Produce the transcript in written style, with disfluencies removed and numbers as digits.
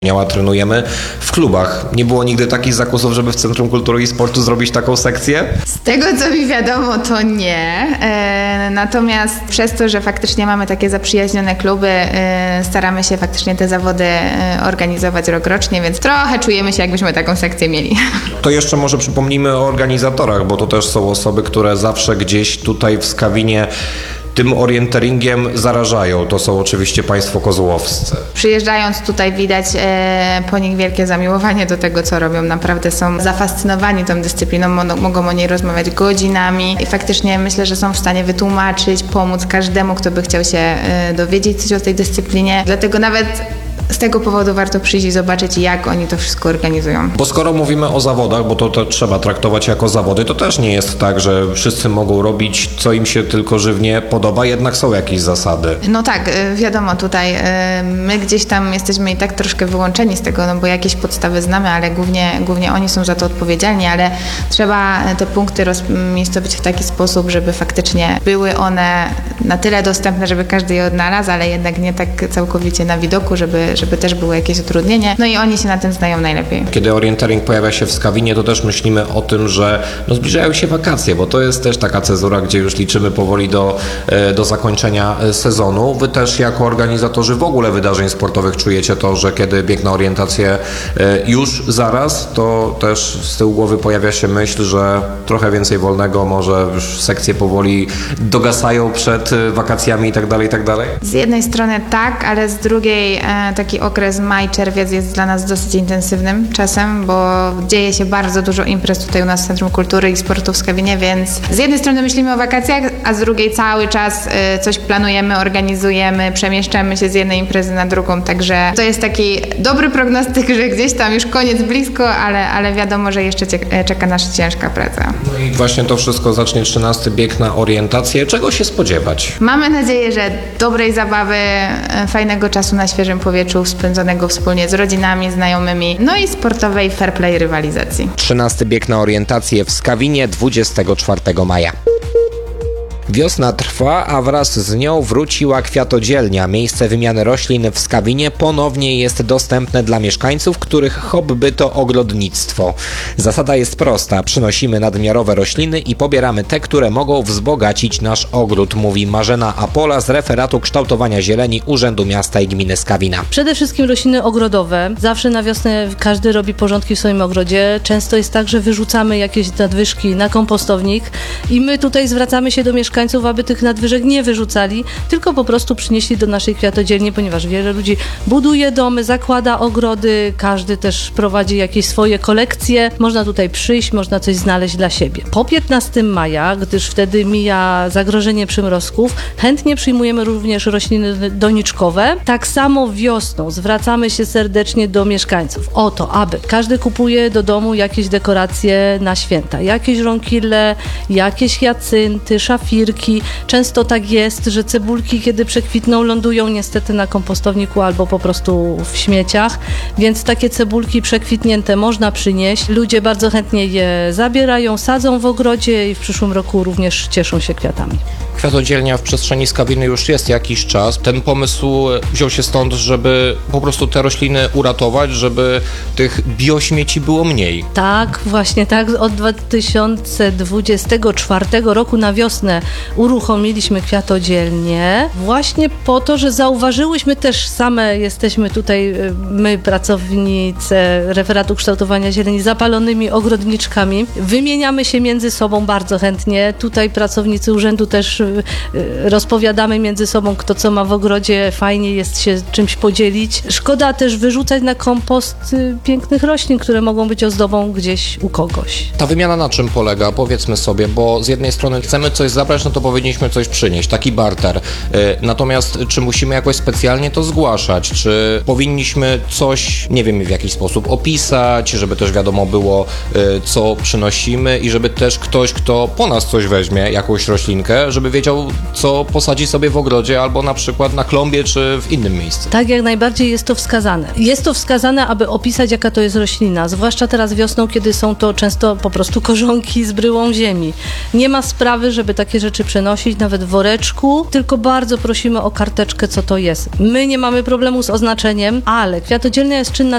Trenujemy w klubach. Nie było nigdy takich zakusów, żeby w Centrum Kultury i Sportu zrobić taką sekcję? Z tego, co mi wiadomo, to nie. Natomiast przez to, że faktycznie mamy takie zaprzyjaźnione kluby, staramy się faktycznie te zawody organizować rokrocznie, więc trochę czujemy się, jakbyśmy taką sekcję mieli. To jeszcze może przypomnijmy o organizatorach, bo to też są osoby, które zawsze gdzieś tutaj w Skawinie tym orienteringiem zarażają. To są oczywiście państwo kozłowscy. Przyjeżdżając tutaj widać po nich wielkie zamiłowanie do tego, co robią. Naprawdę są zafascynowani tą dyscypliną, mogą o niej rozmawiać godzinami i faktycznie myślę, że są w stanie wytłumaczyć, pomóc każdemu, kto by chciał się dowiedzieć coś o tej dyscyplinie. Dlatego nawet z tego powodu warto przyjść i zobaczyć, jak oni to wszystko organizują. Bo skoro mówimy o zawodach, bo to trzeba traktować jako zawody, to też nie jest tak, że wszyscy mogą robić, co im się tylko żywnie podoba, jednak są jakieś zasady. No tak, wiadomo, tutaj my gdzieś tam jesteśmy i tak troszkę wyłączeni z tego, no bo jakieś podstawy znamy, ale głównie oni są za to odpowiedzialni, ale trzeba te punkty rozmiejscowić w taki sposób, żeby faktycznie były one na tyle dostępne, żeby każdy je odnalazł, ale jednak nie tak całkowicie na widoku, żeby też było jakieś utrudnienie. No i oni się na tym znają najlepiej. Kiedy orientering pojawia się w Skawinie, to też myślimy o tym, że zbliżają się wakacje, bo to jest też taka cezura, gdzie już liczymy powoli do zakończenia sezonu. Wy też jako organizatorzy w ogóle wydarzeń sportowych czujecie to, że kiedy bieg na orientację już zaraz, to też z tyłu głowy pojawia się myśl, że trochę więcej wolnego, może już sekcje powoli dogasają przed wakacjami i tak dalej, i tak dalej? Z jednej strony tak, ale z drugiej taki okres maj-czerwiec jest dla nas dosyć intensywnym czasem, bo dzieje się bardzo dużo imprez tutaj u nas w Centrum Kultury i Sportu w Skawinie, więc z jednej strony myślimy o wakacjach, a z drugiej cały czas coś planujemy, organizujemy, przemieszczamy się z jednej imprezy na drugą, także to jest taki dobry prognostyk, że gdzieś tam już koniec blisko, ale wiadomo, że jeszcze czeka nas ciężka praca. No i właśnie to wszystko zacznie 13. bieg na orientację. Czego się spodziewać? Mamy nadzieję, że dobrej zabawy, fajnego czasu na świeżym powietrzu, spędzonego wspólnie z rodzinami, znajomymi, no i sportowej fair play rywalizacji. 13. bieg na orientację w Skawinie 24 maja. Wiosna trwa, a wraz z nią wróciła kwiatodzielnia. Miejsce wymiany roślin w Skawinie ponownie jest dostępne dla mieszkańców, których hobby to ogrodnictwo. Zasada jest prosta. Przynosimy nadmiarowe rośliny i pobieramy te, które mogą wzbogacić nasz ogród, mówi Marzena Apola z referatu kształtowania zieleni Urzędu Miasta i Gminy Skawina. Przede wszystkim rośliny ogrodowe. Zawsze na wiosnę każdy robi porządki w swoim ogrodzie. Często jest tak, że wyrzucamy jakieś nadwyżki na kompostownik i my tutaj zwracamy się do mieszkańców, aby tych nadwyżek nie wyrzucali, tylko po prostu przynieśli do naszej kwiatodzielni, ponieważ wiele ludzi buduje domy, zakłada ogrody, każdy też prowadzi jakieś swoje kolekcje. Można tutaj przyjść, można coś znaleźć dla siebie. Po 15 maja, gdyż wtedy mija zagrożenie przymrozków, chętnie przyjmujemy również rośliny doniczkowe. Tak samo wiosną zwracamy się serdecznie do mieszkańców o to, aby każdy kupuje do domu jakieś dekoracje na święta. Jakieś żonkile, jakieś hiacynty, szafirki. Często tak jest, że cebulki, kiedy przekwitną, lądują niestety na kompostowniku albo po prostu w śmieciach, więc takie cebulki przekwitnięte można przynieść. Ludzie bardzo chętnie je zabierają, sadzą w ogrodzie i w przyszłym roku również cieszą się kwiatami. Kwiatodzielnia w przestrzeni Skawiny już jest jakiś czas. Ten pomysł wziął się stąd, żeby po prostu te rośliny uratować, żeby tych biośmieci było mniej. Tak, właśnie tak. Od 2024 roku na wiosnę uruchomiliśmy kwiatodzielnię właśnie po to, że zauważyłyśmy też same, jesteśmy tutaj my, pracownicy referatu kształtowania zieleni, zapalonymi ogrodniczkami. Wymieniamy się między sobą bardzo chętnie. Tutaj pracownicy urzędu też rozpowiadamy między sobą, kto co ma w ogrodzie, fajnie jest się czymś podzielić. Szkoda też wyrzucać na kompost pięknych roślin, które mogą być ozdobą gdzieś u kogoś. Ta wymiana na czym polega? Powiedzmy sobie, bo z jednej strony chcemy coś zabrać, no to powinniśmy coś przynieść, taki barter. Natomiast czy musimy jakoś specjalnie to zgłaszać? Czy powinniśmy coś, nie wiem, w jakiś sposób opisać, żeby też wiadomo było, co przynosimy i żeby też ktoś, kto po nas coś weźmie, jakąś roślinkę, żeby wiedział, co posadzi sobie w ogrodzie albo na przykład na klombie czy w innym miejscu. Tak, jak najbardziej jest to wskazane. Jest to wskazane, aby opisać, jaka to jest roślina, zwłaszcza teraz wiosną, kiedy są to często po prostu korzonki z bryłą ziemi. Nie ma sprawy, żeby takie rzeczy przenosić, nawet w woreczku, tylko bardzo prosimy o karteczkę, co to jest. My nie mamy problemu z oznaczeniem, ale kwiatodzielnia jest czynna